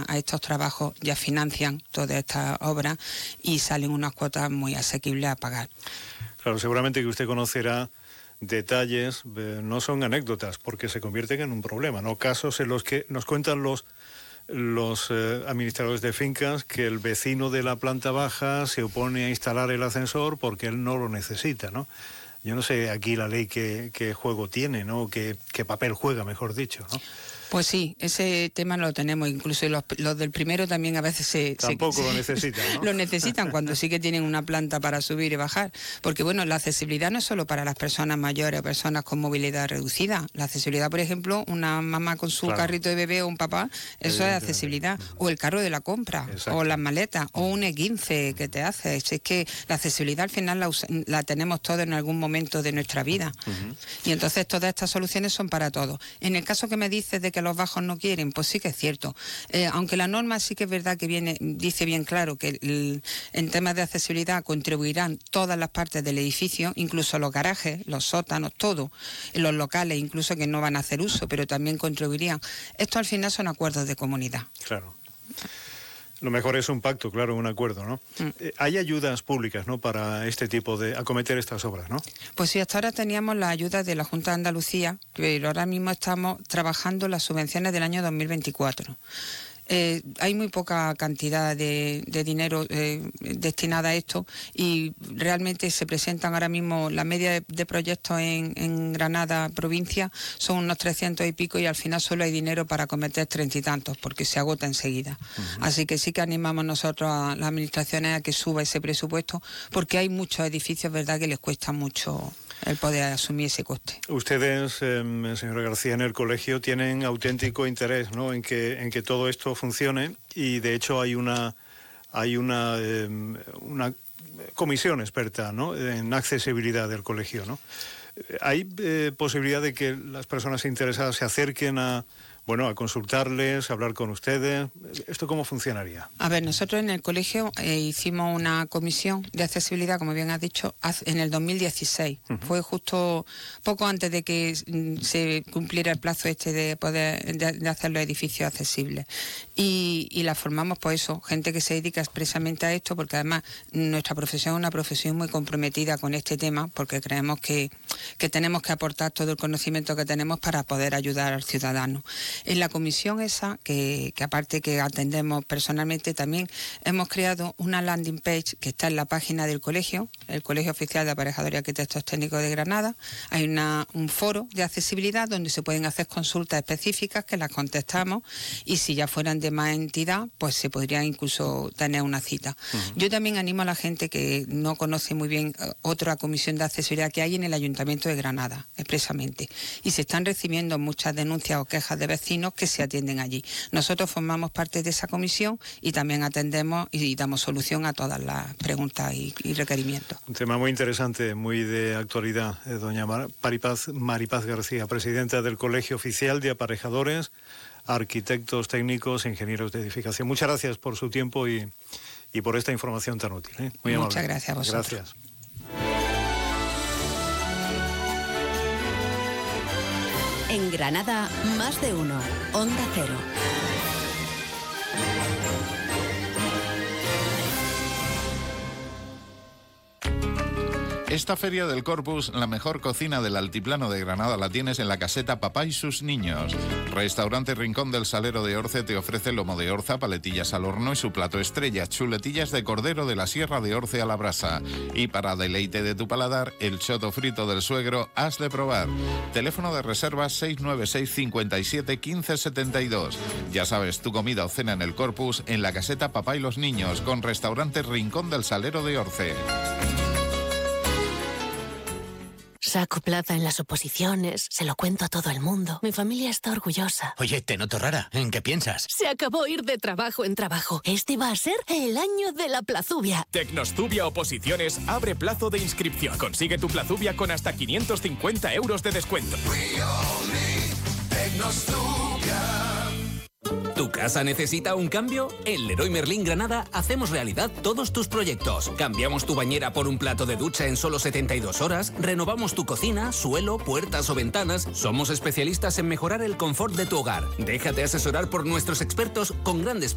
a estos trabajos ya financian todas estas obras y salen unas cuotas muy asequibles a pagar. Claro, seguramente que usted conocerá detalles, no son anécdotas, porque se convierten en un problema, ¿no? Casos en los que nos cuentan los administradores de fincas que el vecino de la planta baja se opone a instalar el ascensor porque él no lo necesita, ¿no? Yo no sé aquí la ley qué juego tiene, ¿no? Qué papel juega, mejor dicho, ¿no? Pues sí, ese tema lo tenemos, incluso los del primero también a veces Tampoco lo necesitan, ¿no? Lo necesitan cuando sí que tienen una planta para subir y bajar, porque bueno, la accesibilidad no es solo para las personas mayores o personas con movilidad reducida, la accesibilidad, por ejemplo, una mamá con su carrito de bebé o un papá, eso es accesibilidad, o el carro de la compra, o las maletas, o un E15 que te haces, es que la accesibilidad al final la tenemos todos en algún momento de nuestra vida, y entonces todas estas soluciones son para todos. En el caso que me dices de que los bajos no quieren, pues sí que es cierto. Aunque la norma sí que es verdad que dice bien claro que en temas de accesibilidad contribuirán todas las partes del edificio, incluso los garajes, los sótanos, todo, los locales, incluso que no van a hacer uso, pero también contribuirían. Esto al final son acuerdos de comunidad. Claro. Lo mejor es un pacto, claro, un acuerdo, ¿no? Hay ayudas públicas, ¿no?, para este tipo de acometer estas obras, ¿no? Pues sí, hasta ahora teníamos la ayuda de la Junta de Andalucía, pero ahora mismo estamos trabajando las subvenciones del año 2024. Hay muy poca cantidad de dinero destinada a esto y realmente se presentan ahora mismo, la media de proyectos en Granada provincia son unos 300 y pico y al final solo hay dinero para acometer 30 y tantos porque se agota enseguida. Así que sí que animamos nosotros a las administraciones a que suba ese presupuesto porque hay muchos edificios, verdad, que les cuesta mucho el poder asumir ese coste. Ustedes, señora García, en el colegio tienen auténtico interés, ¿no?, en que todo esto funcione y de hecho hay una comisión experta, ¿no?, en accesibilidad del colegio, ¿no? ¿Hay posibilidad de que las personas interesadas se acerquen a consultarles, a hablar con ustedes? ¿Esto cómo funcionaría? A ver, nosotros en el colegio hicimos una comisión de accesibilidad, como bien has dicho, en el 2016. Fue justo poco antes de que se cumpliera el plazo de poder de hacer los edificios accesibles. Y la formamos, pues eso, gente que se dedica expresamente a esto, porque además nuestra profesión es una profesión muy comprometida con este tema, porque creemos que tenemos que aportar todo el conocimiento que tenemos para poder ayudar al ciudadano. En la comisión esa, que aparte que atendemos personalmente, también hemos creado una landing page que está en la página del colegio, el Colegio Oficial de Aparejadores y Arquitectos Técnicos de Granada. Hay un foro de accesibilidad donde se pueden hacer consultas específicas que las contestamos y si ya fueran de más entidad, pues se podría incluso tener una cita. Yo también animo a la gente que no conoce muy bien otra comisión de accesibilidad que hay en el Ayuntamiento de Granada, expresamente. Y se están recibiendo muchas denuncias o quejas de vecinos que se atienden allí. Nosotros formamos parte de esa comisión y también atendemos y damos solución a todas las preguntas y requerimientos. Un tema muy interesante, muy de actualidad, doña Maripaz García, presidenta del Colegio Oficial de Aparejadores, Arquitectos Técnicos e Ingenieros de Edificación. Muchas gracias por su tiempo y por esta información tan útil. Muy amable. Muchas gracias a vosotros. Gracias. En Granada, más de uno. Onda Cero. Esta Feria del Corpus, la mejor cocina del altiplano de Granada la tienes en la caseta Papá y sus niños. Restaurante Rincón del Salero de Orce te ofrece lomo de orza, paletillas al horno y su plato estrella, chuletillas de cordero de la Sierra de Orce a la brasa. Y para deleite de tu paladar, el choto frito del suegro has de probar. Teléfono de reservas 696 57 15 72. Ya sabes, tu comida o cena en el Corpus en la caseta Papá y los niños con Restaurante Rincón del Salero de Orce. Saco plaza en las oposiciones, se lo cuento a todo el mundo. Mi familia está orgullosa. Oye, te noto rara. ¿En qué piensas? Se acabó ir de trabajo en trabajo. Este va a ser el año de la plazubia. Tecnostubia Oposiciones abre plazo de inscripción. Consigue tu plazubia con hasta 550 euros de descuento. ¿Tu casa necesita un cambio? En Leroy Merlin Granada hacemos realidad todos tus proyectos. Cambiamos tu bañera por un plato de ducha en solo 72 horas, renovamos tu cocina, suelo, puertas o ventanas. Somos especialistas en mejorar el confort de tu hogar. Déjate asesorar por nuestros expertos con grandes